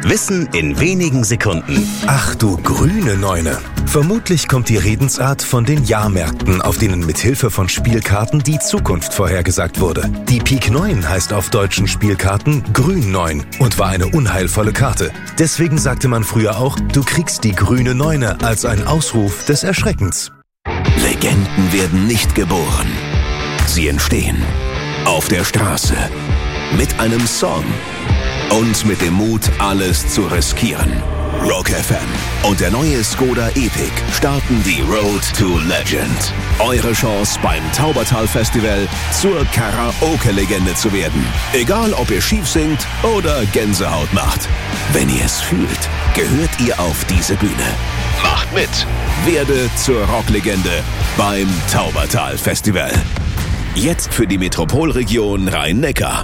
Wissen in wenigen Sekunden. Ach du grüne Neune. Vermutlich kommt die Redensart von den Jahrmärkten, auf denen mit Hilfe von Spielkarten die Zukunft vorhergesagt wurde. Die Pik 9 heißt auf deutschen Spielkarten Grün 9 und war eine unheilvolle Karte. Deswegen sagte man früher auch, du kriegst die grüne Neune als ein Ausruf des Erschreckens. Legenden werden nicht geboren. Sie entstehen auf der Straße, mit einem Song und mit dem Mut, alles zu riskieren. Rock FM und der neue Skoda Epic starten die Road to Legend. Eure Chance beim Taubertal Festival zur Karaoke-Legende zu werden. Egal, ob ihr schief singt oder Gänsehaut macht. Wenn ihr es fühlt, gehört ihr auf diese Bühne. Macht mit! Werde zur Rocklegende beim Taubertal Festival. Jetzt für die Metropolregion Rhein-Neckar.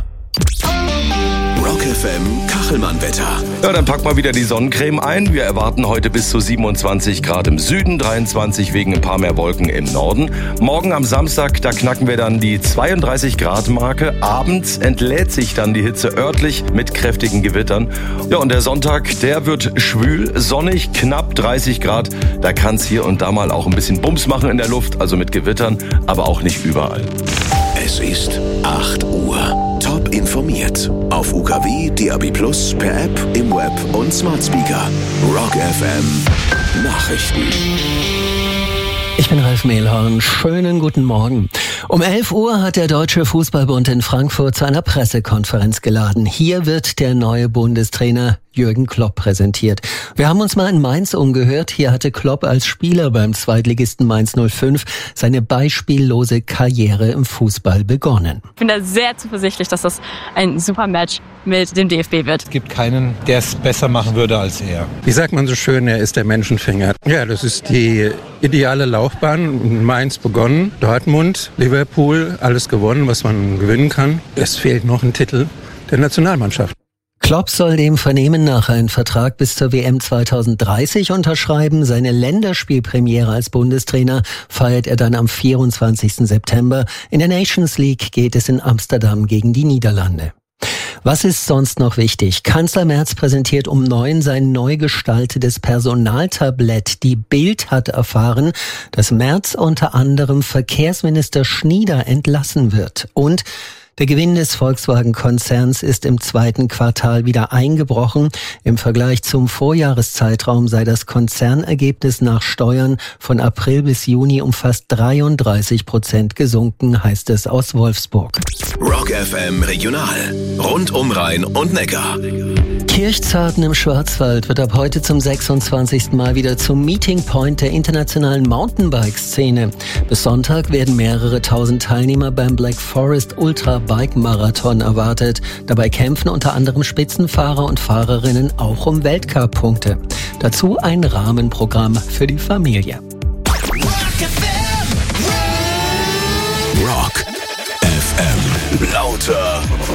Rock FM Kachelmann-Wetter. Ja, dann pack mal wieder die Sonnencreme ein. Wir erwarten heute bis zu 27 Grad im Süden, 23 wegen ein paar mehr Wolken im Norden. Morgen am Samstag, da knacken wir dann die 32 Grad Marke. Abends entlädt sich dann die Hitze örtlich mit kräftigen Gewittern. Ja, und der Sonntag, der wird schwül, sonnig, knapp 30 Grad. Da kann es hier und da mal auch ein bisschen Bums machen in der Luft, also mit Gewittern, aber auch nicht überall. Es ist 8 Uhr. Top informiert. Auf UKW, DAB+, per App, im Web und Smart Speaker. Rock FM Nachrichten. Ich bin Ralf Mehlhorn. Schönen guten Morgen. Um 11 Uhr hat der Deutsche Fußballbund in Frankfurt zu einer Pressekonferenz geladen. Hier wird der neue Bundestrainer Jürgen Klopp präsentiert. Wir haben uns mal in Mainz umgehört. Hier hatte Klopp als Spieler beim Zweitligisten Mainz 05 seine beispiellose Karriere im Fußball begonnen. Ich bin da sehr zuversichtlich, dass das ein super Match mit dem DFB wird. Es gibt keinen, der es besser machen würde als er. Wie sagt man so schön, er ist der Menschenfänger. Ja, das ist die ideale Laufbahn. In Mainz begonnen, Dortmund, Liverpool, alles gewonnen, was man gewinnen kann. Es fehlt noch ein Titel der Nationalmannschaft. Klopp soll dem Vernehmen nach einen Vertrag bis zur WM 2030 unterschreiben. Seine Länderspielpremiere als Bundestrainer feiert er dann am 24. September. In der Nations League geht es in Amsterdam gegen die Niederlande. Was ist sonst noch wichtig? Kanzler Merz präsentiert um 9 sein neu gestaltetes Personaltablett. Die Bild hat erfahren, dass Merz unter anderem Verkehrsminister Schnieder entlassen wird. Und der Gewinn des Volkswagen-Konzerns ist im zweiten Quartal wieder eingebrochen. Im Vergleich zum Vorjahreszeitraum sei das Konzernergebnis nach Steuern von April bis Juni um fast 33% gesunken, heißt es aus Wolfsburg. Rock FM Regional. Rund um Rhein und Neckar. Kirchzarten im Schwarzwald wird ab heute zum 26. Mal wieder zum Meeting Point der internationalen Mountainbike-Szene. Bis Sonntag werden mehrere tausend Teilnehmer beim Black Forest Ultra Bike Marathon erwartet. Dabei kämpfen unter anderem Spitzenfahrer und Fahrerinnen auch um Weltcup-Punkte. Dazu ein Rahmenprogramm für die Familie. Rock FM. Lauter